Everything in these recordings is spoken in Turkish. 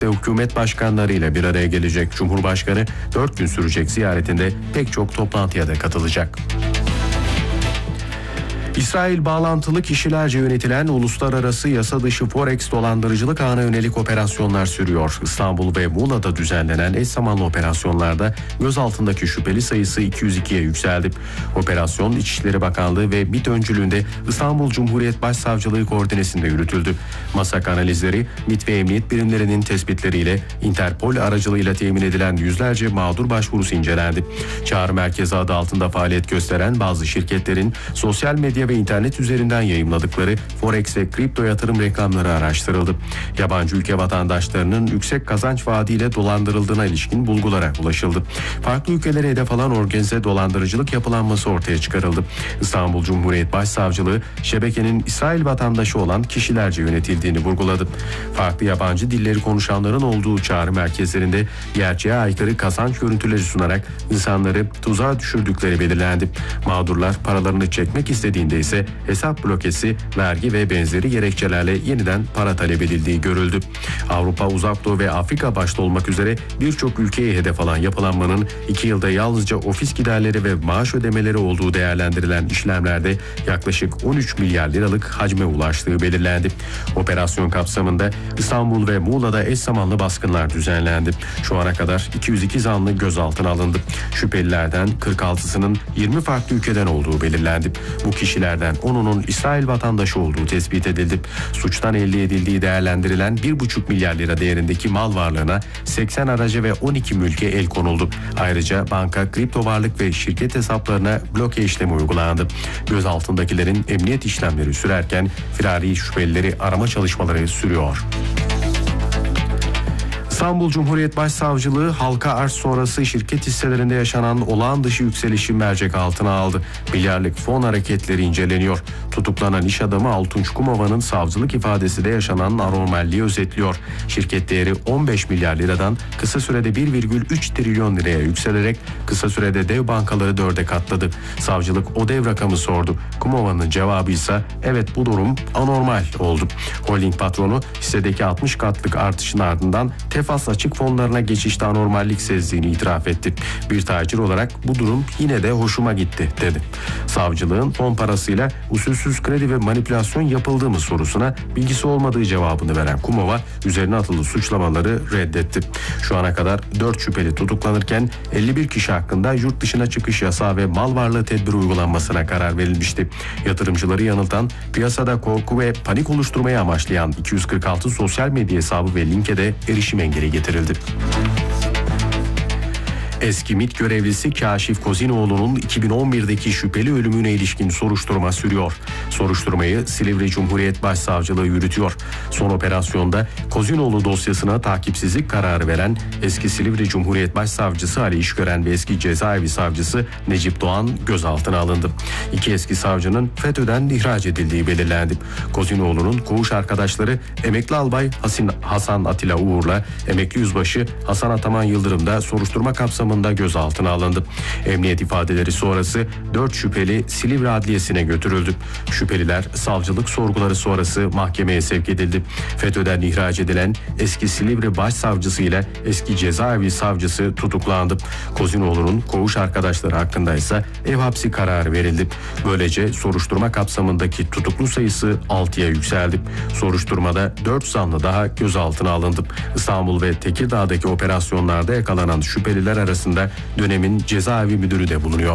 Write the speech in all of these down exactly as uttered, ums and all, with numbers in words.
ve hükümet başkanlarıyla bir araya gelecek. Cumhurbaşkanı dört gün sürecek ziyaretinde pek çok toplantıya da katılacak. İsrail bağlantılı kişilerce yönetilen uluslararası yasa dışı Forex dolandırıcılık ağına yönelik operasyonlar sürüyor. İstanbul ve Muğla'da düzenlenen eş zamanlı operasyonlarda gözaltındaki şüpheli sayısı iki yüz ikiye yükseldi. Operasyon İçişleri Bakanlığı ve MİT öncülüğünde İstanbul Cumhuriyet Başsavcılığı koordinesinde yürütüldü. MASAK analizleri, MİT ve emniyet birimlerinin tespitleriyle Interpol aracılığıyla temin edilen yüzlerce mağdur başvurusu incelendi. Çağrı merkezi adı altında faaliyet gösteren bazı şirketlerin sosyal medya ve internet üzerinden yayımladıkları Forex ve kripto yatırım reklamları araştırıldı. Yabancı ülke vatandaşlarının yüksek kazanç vaadiyle dolandırıldığına ilişkin bulgulara ulaşıldı. Farklı ülkelere hedef alan organize dolandırıcılık yapılanması ortaya çıkarıldı. İstanbul Cumhuriyet Başsavcılığı şebekenin İsrail vatandaşı olan kişilerce yönetildiğini vurguladı. Farklı yabancı dilleri konuşanların olduğu çağrı merkezlerinde gerçeğe aykırı kazanç görüntüleri sunarak insanları tuzağa düşürdükleri belirlendi. Mağdurlar paralarını çekmek istediğinde ise hesap blokesi, vergi ve benzeri gerekçelerle yeniden para talep edildiği görüldü. Avrupa, Uzak Doğu ve Afrika başta olmak üzere birçok ülkeye hedef alan yapılanmanın iki yılda yalnızca ofis giderleri ve maaş ödemeleri olduğu değerlendirilen işlemlerde yaklaşık on üç milyar liralık hacme ulaştığı belirlendi. Operasyon kapsamında İstanbul ve Muğla'da eş zamanlı baskınlar düzenlendi. Şu ana kadar iki yüz iki zanlı gözaltına alındı. Şüphelilerden kırk altısının yirmi farklı ülkeden olduğu belirlendi. Bu kişilerden onunun İsrail vatandaşı olduğu tespit edildi. Suçtan elde edildiği değerlendirilen bir buçuk milyar lira değerindeki mal varlığına seksen araca ve on iki mülke el konuldu. Ayrıca banka, kripto varlık ve şirket hesaplarına bloke işlemi uygulandı. Gözaltındakilerin emniyet işlemleri sürerken firari şüphelileri arama çalışmaları sürüyor. İstanbul Cumhuriyet Başsavcılığı halka arz sonrası şirket hisselerinde yaşanan olağan dışı yükselişi mercek altına aldı. Milyarlık fon hareketleri inceleniyor. Tutuklanan iş adamı Altunç Kumova'nın savcılık ifadesi de yaşanan anormalliği özetliyor. Şirket değeri on beş milyar liradan kısa sürede bir virgül üç trilyon liraya yükselerek kısa sürede dev bankaları dörde katladı. Savcılık o dev rakamı sordu. Kumova'nın cevabı ise evet bu durum anormal oldu. Holding patronu hissedeki altmış katlık artışın ardından tefas açık fonlarına geçişte anormallik sezdiğini itiraf etti. Bir tacir olarak bu durum yine de hoşuma gitti dedi. Savcılığın fon parasıyla usulsüz kredi ve manipülasyon yapıldığı mı sorusuna bilgisi olmadığı cevabını veren Kumova üzerine atılı suçlamaları reddetti. Şu ana kadar dört şüpheli tutuklanırken elli bir kişi hakkında yurt dışına çıkış yasağı ve mal varlığı tedbiri uygulanmasına karar verilmişti. Yatırımcıları yanıltan, piyasada korku ve panik oluşturmayı amaçlayan iki yüz kırk altı sosyal medya hesabı ve linke de erişim engeli getirildi. Eski MİT görevlisi Kaşif Kozinoğlu'nun iki bin on birdeki şüpheli ölümüne ilişkin soruşturma sürüyor. Soruşturmayı Silivri Cumhuriyet Başsavcılığı yürütüyor. Son operasyonda Kozinoğlu dosyasına takipsizlik kararı veren eski Silivri Cumhuriyet Başsavcısı Ali İşgören ve eski cezaevi savcısı Necip Doğan gözaltına alındı. İki eski savcının FETÖ'den ihraç edildiği belirlendi. Kozinoğlu'nun koğuş arkadaşları emekli albay Hasan, Hasan Atilla Uğur'la emekli yüzbaşı Hasan Ataman Yıldırım da soruşturma kapsamında gözaltına alındı. Emniyet ifadeleri sonrası dört şüpheli Silivri Adliyesi'ne götürüldü. Şüpheliler savcılık sorguları sonrası mahkemeye sevk edildi. FETÖ'den ihraç edilen eski Silivri Başsavcısı ile eski cezaevi savcısı tutuklandı. Kozinoğlu'nun koğuş arkadaşları hakkında ise ev hapsi kararı verildi. Böylece soruşturma kapsamındaki tutuklu sayısı altıya yükseldi. Soruşturmada dört zanlı daha gözaltına alındı. İstanbul ve Tekirdağ'daki operasyonlarda yakalanan şüpheliler arasında dönemin cezaevi müdürü de bulunuyor.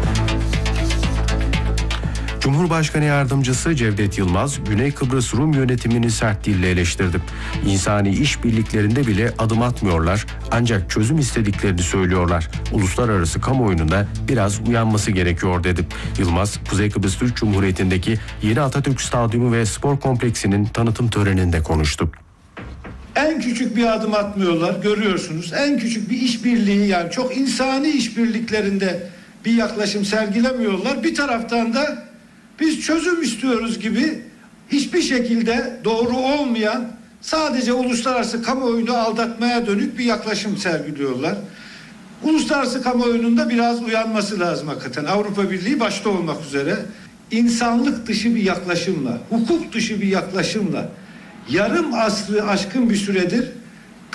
Cumhurbaşkanı Yardımcısı Cevdet Yılmaz, Güney Kıbrıs Rum yönetimini sert dille eleştirdi. İnsani işbirliklerinde bile adım atmıyorlar, ancak çözüm istediklerini söylüyorlar. Uluslararası kamuoyunun da biraz uyanması gerekiyor dedi. Yılmaz, Kuzey Kıbrıs Türk Cumhuriyeti'ndeki yeni Atatürk Stadyumu ve spor kompleksinin tanıtım töreninde konuştu. En küçük bir adım atmıyorlar, görüyorsunuz. En küçük bir işbirliği, yani çok insani işbirliklerinde bir yaklaşım sergilemiyorlar. Bir taraftan da biz çözüm istiyoruz gibi hiçbir şekilde doğru olmayan, sadece uluslararası kamuoyunu aldatmaya dönük bir yaklaşım sergiliyorlar. Uluslararası kamuoyunun da biraz uyanması lazım hakikaten. Avrupa Birliği başta olmak üzere insanlık dışı bir yaklaşımla, hukuk dışı bir yaklaşımla yarım asrı aşkın bir süredir